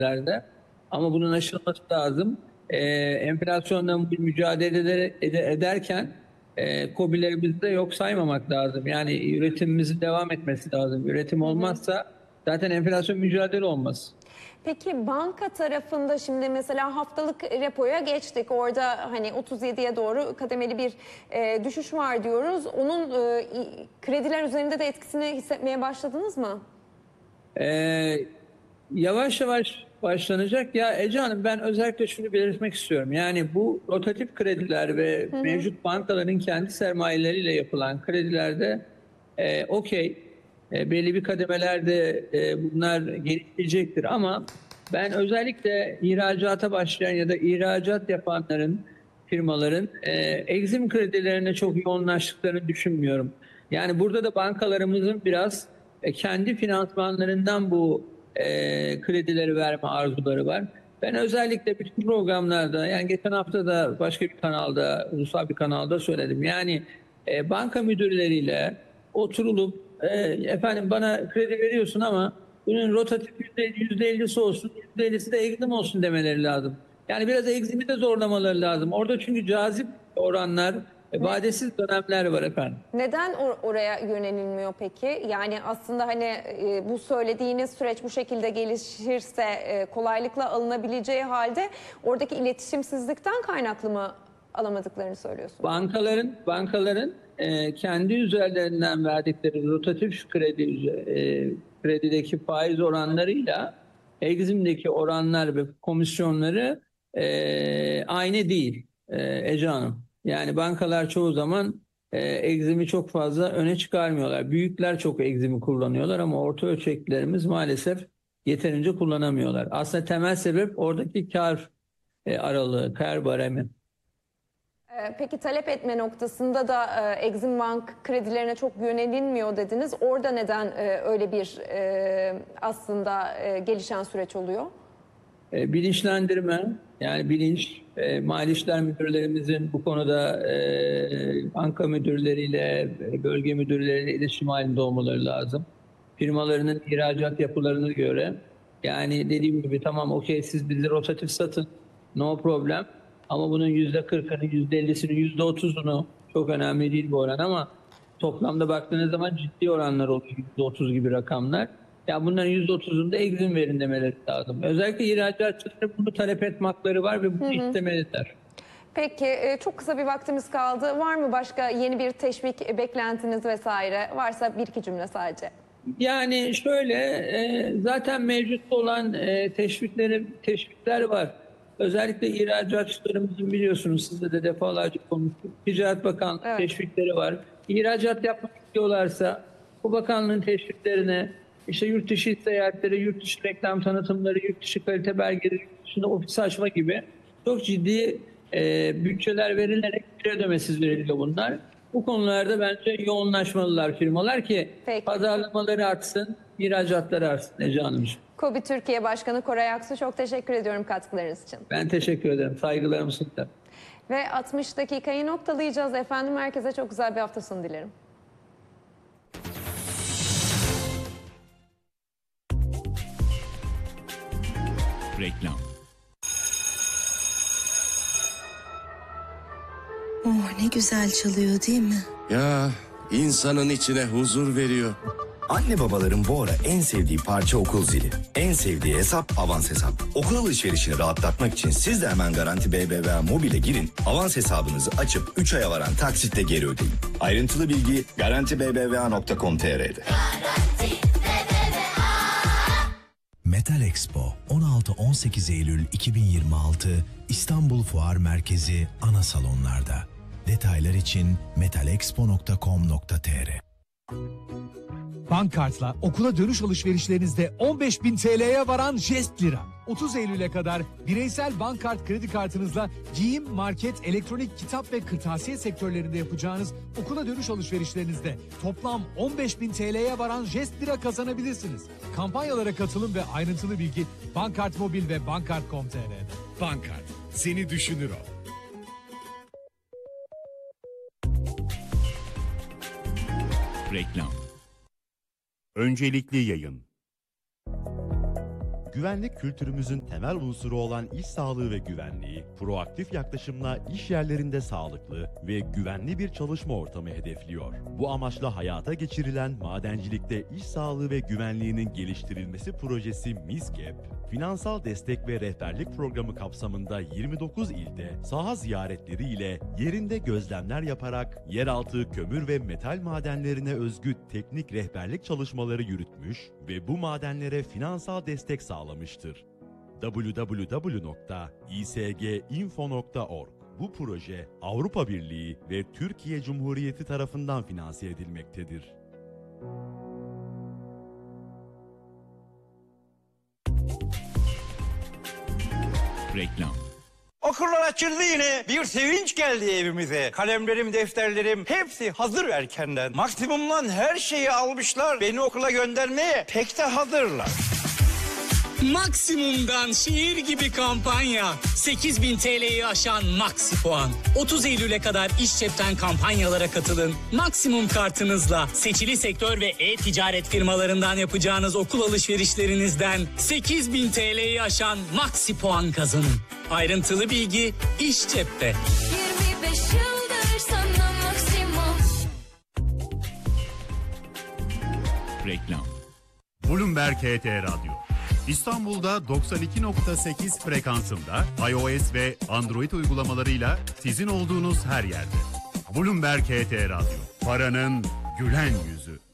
krizlerde. Ama bunun aşılması lazım. Enflasyonla mücadele ederken KOBİ'lerimizi de yok saymamak lazım. Yani üretimimizin devam etmesi lazım. Üretim olmazsa zaten enflasyon mücadele olmaz. Peki banka tarafında şimdi mesela haftalık repoya geçtik. Orada hani 37'ye doğru kademeli bir düşüş var diyoruz. Onun krediler üzerinde de etkisini hissetmeye başladınız mı? Yavaş yavaş başlanacak. Ya Ece Hanım, ben özellikle şunu belirtmek istiyorum. Yani bu rotatif krediler ve mevcut bankaların kendi sermayeleriyle yapılan kredilerde okey, belli bir kademelerde bunlar gelişecektir ama ben özellikle ihracata başlayan ya da ihracat yapanların, firmaların Exim kredilerine çok yoğunlaştıklarını düşünmüyorum. Yani burada da bankalarımızın biraz kendi finansmanlarından bu kredileri verme arzuları var. Ben özellikle bütün programlarda, yani geçen hafta da başka bir kanalda, ulusal bir kanalda söyledim. Yani banka müdürleriyle oturulup efendim bana kredi veriyorsun ama bunun rotatif %50'si olsun, %50'si de Exim olsun demeleri lazım. Yani biraz Exim'i de zorlamaları lazım. Orada çünkü cazip oranlar, vadesiz dönemler var efendim. Neden oraya yönelilmiyor peki? Yani aslında hani bu söylediğiniz süreç bu şekilde gelişirse kolaylıkla alınabileceği halde oradaki iletişimsizlikten kaynaklı mı alamadıklarını söylüyorsunuz? Bankaların kendi üzerlerinden verdikleri rotatif kredideki faiz oranlarıyla Exim'deki oranlar ve komisyonları aynı değil Ece Hanım. Yani bankalar çoğu zaman Exim'i çok fazla öne çıkarmıyorlar. Büyükler çok Exim'i kullanıyorlar ama orta ölçeklilerimiz maalesef yeterince kullanamıyorlar. Aslında temel sebep oradaki kar aralığı, kar baremi. Peki talep etme noktasında da Exim Bank kredilerine çok yönelinmiyor dediniz. Orada neden öyle bir aslında gelişen süreç oluyor? Bilinçlendirme, yani bilinç, mali işler müdürlerimizin bu konuda banka müdürleriyle, bölge müdürleriyle iletişim halinde olmaları lazım. Firmalarının ihracat yapılarına göre, yani dediğim gibi tamam okey, siz bizi rotatif satın, no problem. Ama bunun %40'ını, %50'sini, %30'unu, çok önemli değil bu oran ama toplamda baktığınız zaman ciddi oranlar oluyor, %30 gibi rakamlar. Ya bunların %30'unda Exim verin demeleri lazım. Özellikle ihracatçıların bunu talep etme hakları var ve bunu istemeliler. Peki çok kısa bir vaktimiz kaldı. Var mı başka yeni bir teşvik beklentiniz vesaire? Varsa bir iki cümle sadece. Yani şöyle, zaten mevcut olan teşvikler var. Özellikle ihracatçılarımızın, biliyorsunuz sizle de defalarca konuştuk, Ticaret Bakanlığı teşvikleri var. İhracat yapmak istiyorlarsa bu bakanlığın teşviklerine, işte yurt dışı seyahatleri, yurt dışı reklam tanıtımları, yurt dışı kalite belgeleri, yurt dışında ofis açma gibi çok ciddi bütçeler verilerek bir ödemesiz veriliyor bunlar. Bu konularda bence yoğunlaşmalılar firmalar ki pazarlamaları artsın, ihracatları artsın Ece Hanımcığım. KOBİ Türkiye Başkanı Koray Aksu, çok teşekkür ediyorum katkılarınız için. Ben teşekkür ederim. Saygılarımı sunarım. Ve 60 dakikayı noktalayacağız efendim. Herkese çok güzel bir hafta sonu dilerim. Reklam. Oh, ne güzel çalıyor değil mi? Ya insanın içine huzur veriyor. Anne babaların bu ara en sevdiği parça okul zili. En sevdiği hesap avans hesap. Okul alışverişini rahatlatmak için siz de hemen Garanti BBVA Mobil'e girin. Avans hesabınızı açıp 3 aya varan taksitle geri ödeyin. Ayrıntılı bilgi garantibbva.com.tr'de. Metal Expo 16-18 Eylül 2026 İstanbul Fuar Merkezi ana salonlarda. Detaylar için metalexpo.com.tr. Bankart'la okula dönüş alışverişlerinizde 15.000 TL'ye varan jest lira. 30 Eylül'e kadar bireysel bankart kredi kartınızla giyim, market, elektronik, kitap ve kırtasiye sektörlerinde yapacağınız okula dönüş alışverişlerinizde toplam 15.000 TL'ye varan jest lira kazanabilirsiniz. Kampanyalara katılım ve ayrıntılı bilgi Bankart Mobil ve Bankart.com.tr'de. Bankart, seni düşünür o. Reklam. Öncelikli yayın. güvenlik kültürümüzün temel unsuru olan iş sağlığı ve güvenliği, proaktif yaklaşımla iş yerlerinde sağlıklı ve güvenli bir çalışma ortamı hedefliyor. Bu amaçla hayata geçirilen madencilikte iş sağlığı ve güvenliğinin geliştirilmesi projesi MISGAP, finansal destek ve rehberlik programı kapsamında 29 ilde saha ziyaretleri ile yerinde gözlemler yaparak yeraltı kömür ve metal madenlerine özgü teknik rehberlik çalışmaları yürütmüş ve bu madenlere finansal destek sağlamıştır. www.isginfo.org. Bu proje Avrupa Birliği ve Türkiye Cumhuriyeti tarafından finanse edilmektedir. Reklam. Okullar açıldı yine. Bir sevinç geldi evimize. Kalemlerim, defterlerim hepsi hazır erkenden. Maksimumdan her şeyi almışlar. Beni okula göndermeye pek de hazırlar. Maksimum'dan şiir gibi kampanya. 8.000 TL'yi aşan Maxi Puan. 30 Eylül'e kadar iş cepten kampanyalara katılın. Maksimum kartınızla seçili sektör ve e-ticaret firmalarından yapacağınız okul alışverişlerinizden 8.000 TL'yi aşan Maxi Puan kazanın. Ayrıntılı bilgi iş cepte. 25 yıldır sana Maksimum. Reklam. Bloomberg HT Radyo. İstanbul'da 92.8 frekansında iOS ve Android uygulamalarıyla sizin olduğunuz her yerde. Bloomberg HT Radyo. Paranın gülen yüzü.